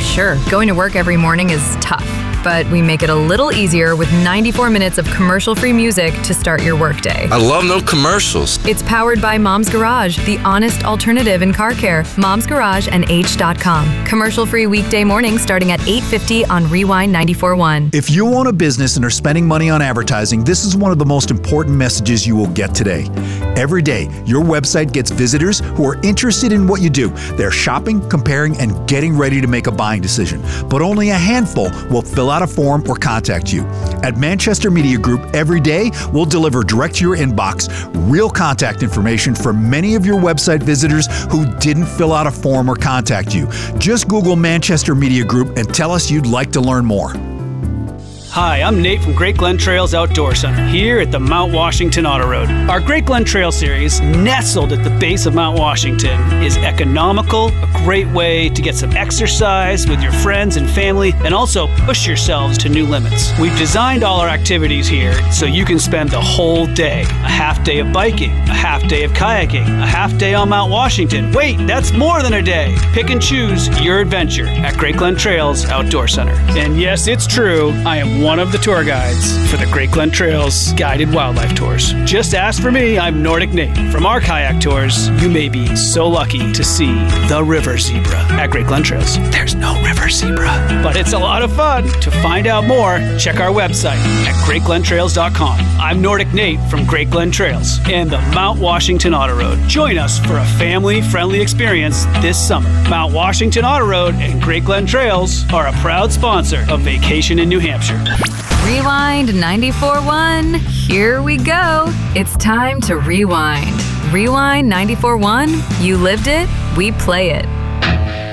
Sure, going to work every morning is tough, but we make it a little easier with 94 minutes of commercial-free music to start your workday. I love no commercials. It's powered by Mom's Garage, the honest alternative in car care. Mom's Garage and H.com. Commercial-free weekday mornings starting at 8:50 on Rewind 94.1. If you own a business and are spending money on advertising, this is one of the most important messages you will get today. Every day, your website gets visitors who are interested in what you do. They're shopping, comparing, and getting ready to make a buying decision. But only a handful will fill out a form or contact you. At Manchester Media Group, every day we'll deliver direct to your inbox real contact information for many of your website visitors who didn't fill out a form or contact you. Just Google Manchester Media Group and tell us you'd like to learn more. Hi, I'm Nate from Great Glen Trails Outdoor Center here at the Mount Washington Auto Road. Our Great Glen Trail Series, nestled at the base of Mount Washington, is economical, a great way to get some exercise with your friends and family, and also push yourselves to new limits. We've designed all our activities here so you can spend the whole day. A half day of biking, a half day of kayaking, a half day on Mount Washington. Wait, that's more than a day. Pick and choose your adventure at Great Glen Trails Outdoor Center. And yes, it's true, I am one of the tour guides for the Great Glen Trails guided wildlife tours. Just ask for me, I'm Nordic Nate. From our kayak tours, you may be so lucky to see the river zebra at Great Glen Trails. There's no river zebra, but it's a lot of fun. To find out more, check our website at greatglentrails.com. I'm Nordic Nate from Great Glen Trails and the Mount Washington Auto Road. Join us for a family-friendly experience this summer. Mount Washington Auto Road and Great Glen Trails are a proud sponsor of Vacation in New Hampshire. Rewind 94.1. Here we go. It's time to rewind. Rewind 94.1. You lived it, we play it.